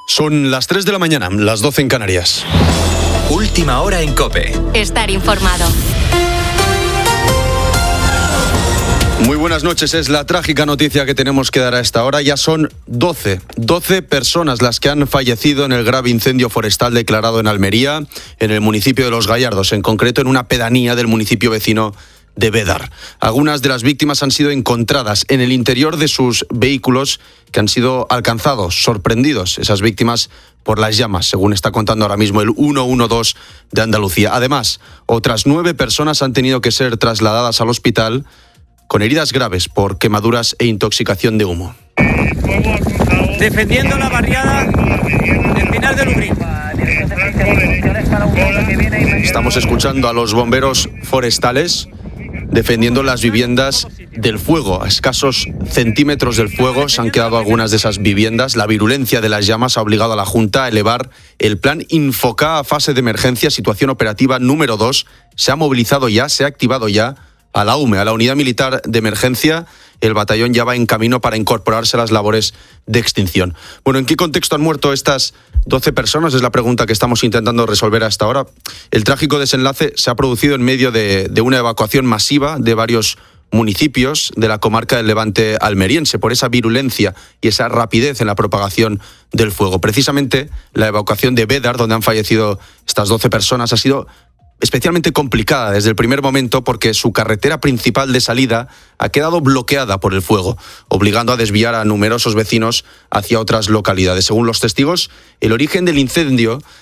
Son las 3 de la mañana, las 12 en Canarias. Última hora en COPE. Estar informado. Muy buenas noches. Es la trágica noticia que tenemos que dar a esta hora. Ya son 12 personas las que han fallecido en el grave incendio forestal declarado en Almería, en el municipio de Los Gallardos, en concreto en una pedanía del municipio vecino de Bédar. Algunas de las víctimas han sido encontradas en el interior de sus vehículos, que han sido alcanzados, sorprendidos, esas víctimas, por las llamas, según está contando ahora mismo el 112 de Andalucía. Además, otras 9 personas han tenido que ser trasladadas al hospital con heridas graves por quemaduras e intoxicación de humo. Defendiendo la barriada del Pinar de Lubrín. Estamos escuchando a los bomberos forestales defendiendo las viviendas del fuego. A escasos centímetros del fuego se han quedado algunas de esas viviendas. La virulencia de las llamas ha obligado a la Junta a elevar el plan Infoca a fase de emergencia, situación operativa número 2. Se ha movilizado ya, se ha activado ya a la UME, a la Unidad Militar de Emergencia. El batallón ya va en camino para incorporarse a las labores de extinción. Bueno, ¿en qué contexto han muerto estas 12 personas? Es la pregunta que estamos intentando resolver hasta ahora. El trágico desenlace se ha producido en medio de una evacuación masiva de varios municipios de la comarca del Levante almeriense por esa virulencia y esa rapidez en la propagación del fuego. Precisamente la evacuación de Bédar, donde han fallecido estas 12 personas, ha sido especialmente complicada desde el primer momento porque su carretera principal de salida ha quedado bloqueada por el fuego, obligando a desviar a numerosos vecinos hacia otras localidades. Según los testigos, el origen del incendio